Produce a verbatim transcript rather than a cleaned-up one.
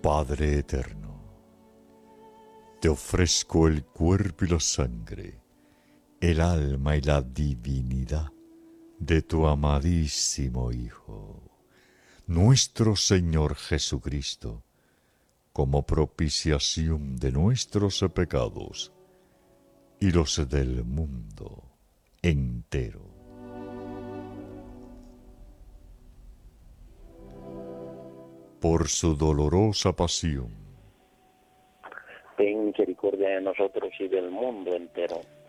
Padre eterno, te ofrezco el cuerpo y la sangre, el alma y la divinidad de tu amadísimo Hijo, nuestro Señor Jesucristo, como propiciación de nuestros pecados y los del mundo entero. Por su dolorosa pasión, ten misericordia de nosotros y del mundo entero.